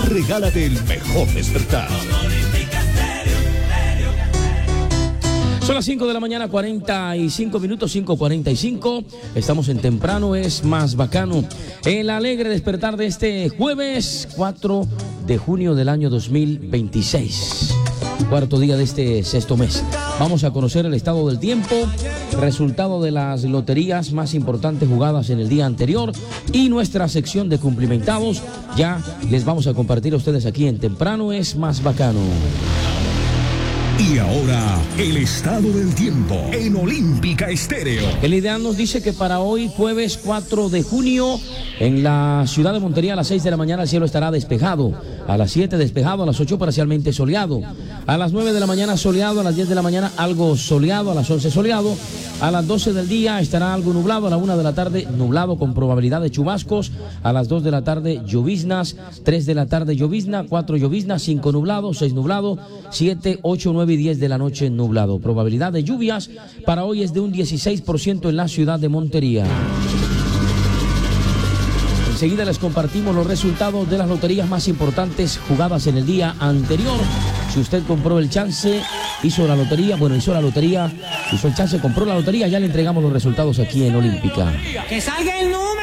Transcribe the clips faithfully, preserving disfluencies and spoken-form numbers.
Regálate el mejor despertar. Son las cinco de la mañana, cuarenta y cinco minutos, cinco cuarenta y cinco. Estamos en Temprano es Más Bacano. El alegre despertar de este jueves cuatro de junio del año dos mil veintiséis. Cuarto día de este sexto mes. Vamos a conocer el estado del tiempo, resultado de las loterías más importantes jugadas en el día anterior y nuestra sección de cumplimentados. Ya les vamos a compartir a ustedes aquí en Temprano es Más Bacano. Y ahora, el estado del tiempo en Olímpica Estéreo. El ideal nos dice que para hoy, jueves cuatro de junio, en la ciudad de Montería, a las seis de la mañana el cielo estará despejado. A las siete despejado, a las ocho parcialmente soleado. A las nueve de la mañana soleado, a las diez de la mañana algo soleado, a las once soleado. A las doce del día estará algo nublado, a la una de la tarde nublado con probabilidad de chubascos. A las dos de la tarde lloviznas, tres de la tarde llovizna, cuatro lloviznas, cinco nublado, seis nublado, siete, ocho, nueve y diez de la noche nublado. Probabilidad de lluvias para hoy es de un dieciséis por ciento en la ciudad de Montería. Enseguida les compartimos los resultados de las loterías más importantes jugadas en el día anterior. Si usted compró el chance, hizo la lotería, bueno, hizo la lotería, hizo el chance, compró la lotería, ya le entregamos los resultados aquí en Olímpica. ¡Que salga el número!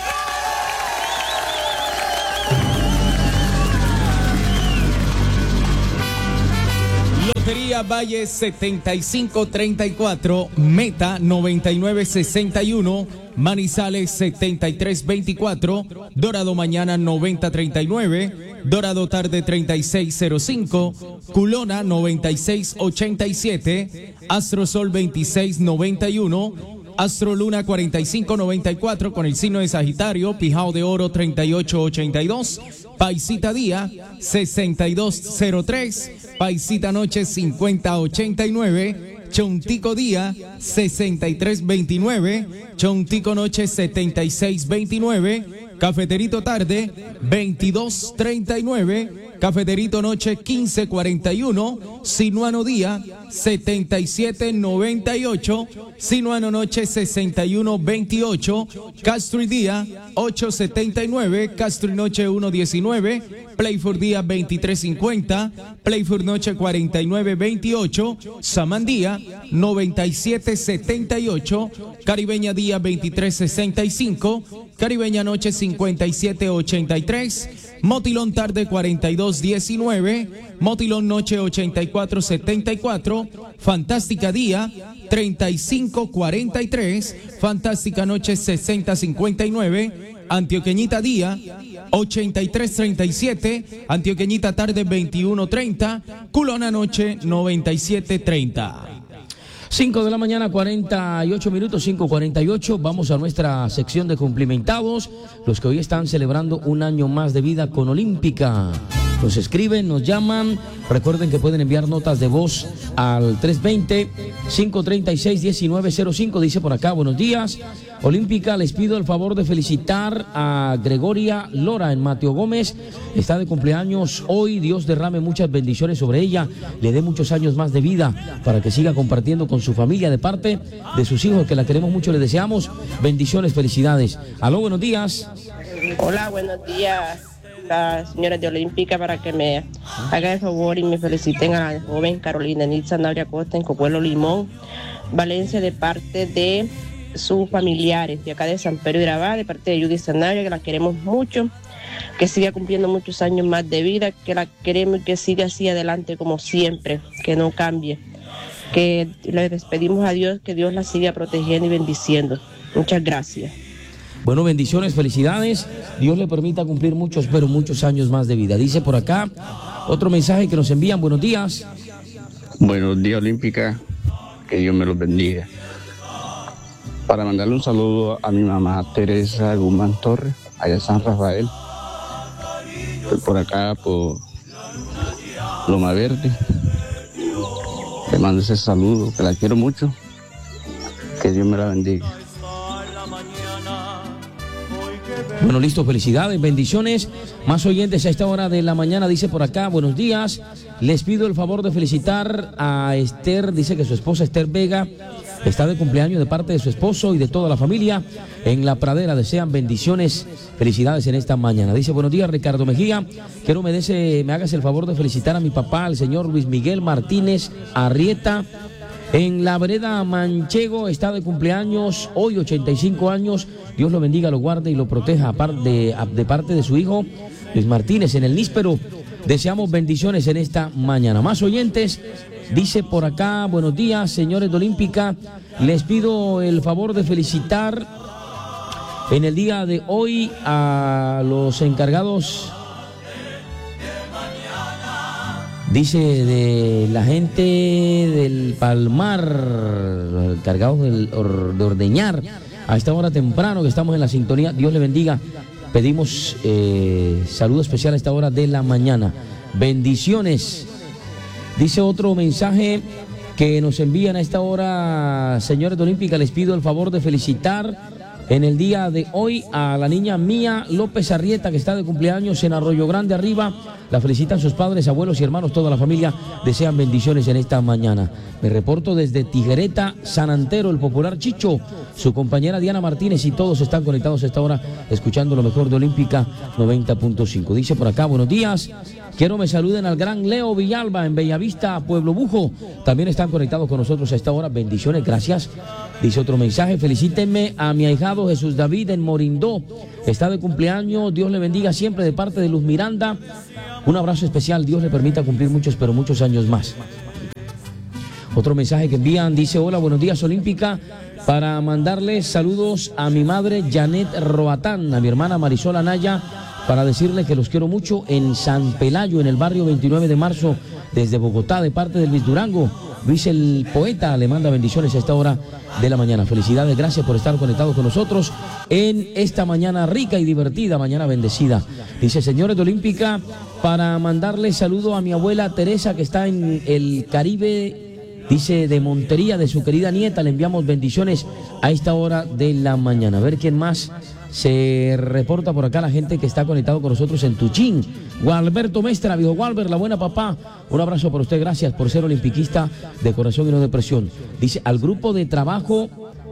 Lotería Valle setenta y cinco treinta y cuatro, Meta noventa y nueve sesenta y uno, Manizales setenta y tres veinticuatro, Dorado Mañana noventa treinta y nueve, Dorado Tarde treinta y seis cero cinco, Culona noventa y seis ochenta y siete, Astrosol veintiséis noventa y uno, Astro Luna cuarenta y cinco noventa y cuatro con el signo de Sagitario, Pijao de Oro treinta y ocho ochenta y dos, Paisita Día sesenta y dos cero tres, Paisita Noche cincuenta ochenta y nueve, Chontico Día sesenta y tres veintinueve, Chontico Noche setenta y seis veintinueve, Cafeterito Tarde veintidós treinta y nueve, Cafeterito Noche quince cuarenta y uno, Sinuano Día setenta y siete noventa y ocho, Sinuano Noche sesenta y uno veintiocho, Castro y Día ocho setenta y nueve, Castro y Noche uno diecinueve, Playford Día veintitrés cincuenta, Playford Noche cuarenta y nueve veintiocho, Samandía noventa y siete setenta y ocho, Caribeña Día veintitrés sesenta y cinco, Caribeña Noche cincuenta y siete ochenta y tres, Motilón Tarde cuarenta y dos diecinueve, Motilón Noche ochenta y cuatro setenta y cuatro, Fantástica Día treinta y cinco cuarenta y tres, Fantástica Noche sesenta cincuenta y nueve, Antioqueñita Día ochenta y tres treinta y siete, Antioqueñita Tarde veintiuno treinta, Culona Noche noventa y siete treinta. cinco de la mañana, cuarenta y ocho minutos, cinco cuarenta y ocho. Vamos a nuestra sección de cumplimentados, los que hoy están celebrando un año más de vida con Olímpica. Nos escriben, nos llaman. Recuerden que pueden enviar notas de voz al tres veinte, cinco treinta y seis, diecinueve cero cinco. Dice por acá, buenos días. Olímpica, les pido el favor de felicitar a Gregoria Lora en Mateo Gómez. Está de cumpleaños hoy. Dios derrame muchas bendiciones sobre ella. Le dé muchos años más de vida para que siga compartiendo con su familia de parte de sus hijos, que la queremos mucho. Le deseamos bendiciones, felicidades. Aló, buenos días. Hola, buenos días. Las señoras de Olímpica, para que me hagan el favor y me feliciten a la joven Carolina Nitza Navia Costa en Copuelo Limón, Valencia, de parte de sus familiares de acá de San Pedro de Irabá, de parte de Judy Sanabria, que la queremos mucho, que siga cumpliendo muchos años más de vida, que la queremos y que siga así adelante como siempre, que no cambie, que le despedimos a Dios, que Dios la siga protegiendo y bendiciendo. Muchas gracias. Bueno, bendiciones, felicidades. Dios le permita cumplir muchos, pero muchos años más de vida. Dice por acá otro mensaje que nos envían. Buenos días. Buenos días, Olímpica. Que Dios me los bendiga. Para mandarle un saludo a mi mamá Teresa Guzmán Torres, allá en San Rafael. Estoy por acá, por Loma Verde. Le mando ese saludo, que la quiero mucho. Que Dios me la bendiga. Bueno, listo, felicidades, bendiciones. Más oyentes a esta hora de la mañana, dice por acá, buenos días. Les pido el favor de felicitar a Esther, dice que su esposa Esther Vega está de cumpleaños de parte de su esposo y de toda la familia en La Pradera. Desean bendiciones, felicidades en esta mañana. Dice, buenos días, Ricardo Mejía. Quiero me, dese, me hagas el favor de felicitar a mi papá, al señor Luis Miguel Martínez Arrieta. En la vereda Manchego está de cumpleaños, hoy ochenta y cinco años. Dios lo bendiga, lo guarde y lo proteja de, de parte de su hijo Luis Martínez en el Níspero. Deseamos bendiciones en esta mañana. Más oyentes. Dice por acá, buenos días, señores de Olímpica. Les pido el favor de felicitar en el día de hoy a los encargados, dice, de la gente del Palmar, encargados del, de ordeñar a esta hora temprano que estamos en la sintonía. Dios le bendiga. Pedimos eh, saludo especial a esta hora de la mañana. Bendiciones. Dice otro mensaje que nos envían a esta hora, señores de Olímpica, les pido el favor de felicitar en el día de hoy a la niña Mía López Arrieta, que está de cumpleaños en Arroyo Grande Arriba. La felicitan sus padres, abuelos y hermanos, toda la familia. Desean bendiciones en esta mañana. Me reporto desde Tijereta, San Antero, el popular Chicho, su compañera Diana Martínez y todos están conectados a esta hora escuchando lo mejor de Olímpica noventa punto cinco. Dice por acá, buenos días. Quiero me saluden al gran Leo Villalba en Bellavista, Pueblo Bujo. También están conectados con nosotros a esta hora. Bendiciones, gracias. Dice otro mensaje, felicítenme a mi ahijado Jesús David en Morindó. Está de cumpleaños, Dios le bendiga siempre de parte de Luz Miranda. Un abrazo especial, Dios le permita cumplir muchos, pero muchos años más. Otro mensaje que envían, dice, hola, buenos días Olímpica, para mandarles saludos a mi madre Janet Roatán, a mi hermana Marisol Anaya, para decirle que los quiero mucho en San Pelayo, en el barrio veintinueve de marzo, desde Bogotá, de parte de Luis Durango. Luis el poeta le manda bendiciones a esta hora de la mañana. Felicidades, gracias por estar conectados con nosotros en esta mañana rica y divertida, mañana bendecida. Dice, señores de Olímpica, para mandarle saludo a mi abuela Teresa, que está en el Caribe, dice, de Montería, de su querida nieta. Le enviamos bendiciones a esta hora de la mañana. A ver quién más se reporta por acá, la gente que está conectado con nosotros en Tuchín. Gualberto Mestra, viejo Gualber, la buena papá. Un abrazo para usted, gracias por ser olimpiquista de corazón y no de presión. Dice, al grupo de trabajo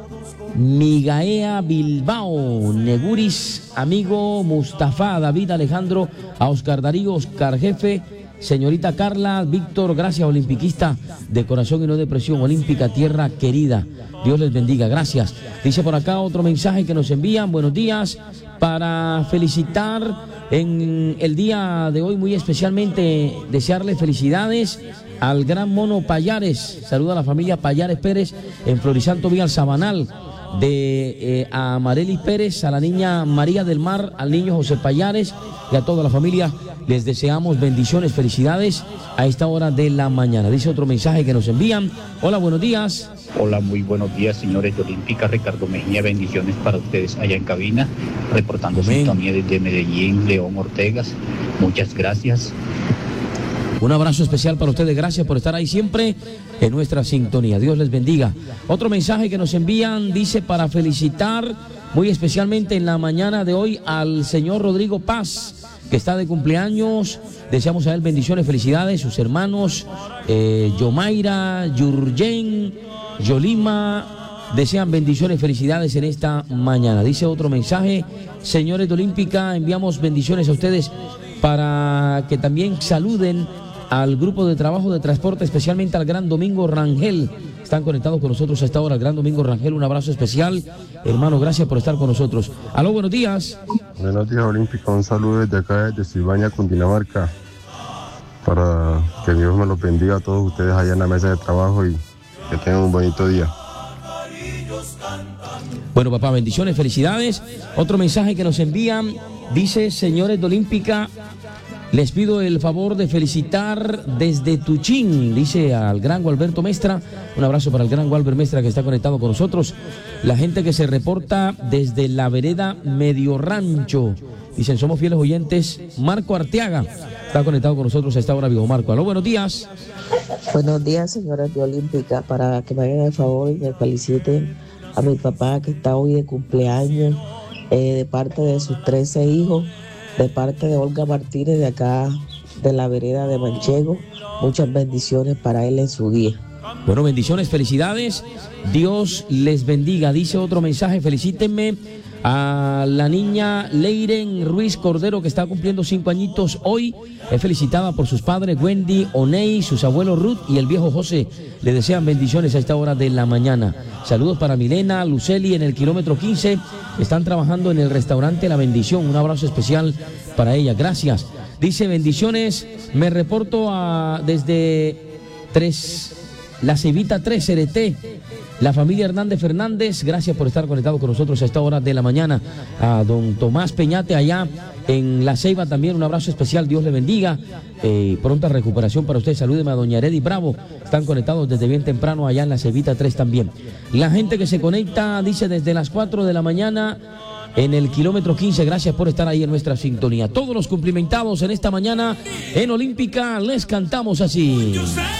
Migaea Bilbao, Neguris, amigo Mustafa, David Alejandro, a Oscar Darío, Oscar Jefe, señorita Carla, Víctor, gracias, olimpiquista de corazón y no de presión, olímpica, tierra querida. Dios les bendiga, gracias. Dice por acá otro mensaje que nos envían, buenos días, para felicitar en el día de hoy, muy especialmente desearle felicidades al gran mono Payares. Saluda a la familia Payares Pérez en Florisanto Villa Sabanal. De eh, a Marelis Pérez, a la niña María del Mar, al niño José Payares y a toda la familia les deseamos bendiciones, felicidades a esta hora de la mañana. Dice otro mensaje que nos envían, hola, buenos días. Hola, muy buenos días, señores de Olímpica. Ricardo Mejía, bendiciones para ustedes allá en cabina, reportando sintonía desde Medellín, León Ortegas. Muchas gracias. Un abrazo especial para ustedes, gracias por estar ahí siempre en nuestra sintonía. Dios les bendiga. Otro mensaje que nos envían, dice, para felicitar muy especialmente en la mañana de hoy al señor Rodrigo Paz, que está de cumpleaños. Deseamos a él bendiciones, felicidades, sus hermanos eh, Yomaira, Yurgen, Yolima, desean bendiciones, felicidades en esta mañana. Dice otro mensaje, señores de Olímpica, enviamos bendiciones a ustedes para que también saluden al grupo de trabajo de transporte, especialmente al Gran Domingo Rangel. Están conectados con nosotros a esta hora, el Gran Domingo Rangel. Un abrazo especial, hermano, gracias por estar con nosotros. Aló, buenos días. Buenos días, Olímpica, un saludo desde acá, desde Silvania, Cundinamarca, para que Dios me los bendiga a todos ustedes allá en la mesa de trabajo y que tengan un bonito día. Bueno, papá, bendiciones, felicidades. Otro mensaje que nos envían, dice, señores de Olímpica, les pido el favor de felicitar desde Tuchín, dice al gran Gualberto Mestra. Un abrazo para el gran Gualberto Mestra que está conectado con nosotros. La gente que se reporta desde la vereda Medio Rancho. Dicen, somos fieles oyentes. Marco Arteaga está conectado con nosotros a esta hora, vivo Marco. Aló, buenos días. Buenos días, señores de Olímpica. Para que me hagan el favor y me feliciten a mi papá que está hoy de cumpleaños, eh, de parte de sus trece hijos, de parte de Olga Martínez de acá de la vereda de Manchego. Muchas bendiciones para él en su día. Bueno, bendiciones, felicidades. Dios les bendiga. Dice otro mensaje, felicítenme a la niña Leiren Ruiz Cordero, que está cumpliendo cinco añitos hoy. Es felicitada por sus padres Wendy, Oney, sus abuelos Ruth y el viejo José. Le desean bendiciones a esta hora de la mañana. Saludos para Milena, Luceli en el kilómetro quince. Están trabajando en el restaurante La Bendición. Un abrazo especial para ella. Gracias. Dice bendiciones. Me reporto a, desde tres, La Cevita tres, Cereté. La familia Hernández Fernández, gracias por estar conectado con nosotros a esta hora de la mañana. A don Tomás Peñate allá en La Ceiba también, un abrazo especial, Dios le bendiga. Eh, pronta recuperación para usted, salúdeme a doña Aredi Bravo, están conectados desde bien temprano allá en La Cevita tres también. La gente que se conecta, dice desde las cuatro de la mañana en el kilómetro quince, gracias por estar ahí en nuestra sintonía. Todos los cumplimentados en esta mañana en Olímpica, les cantamos así.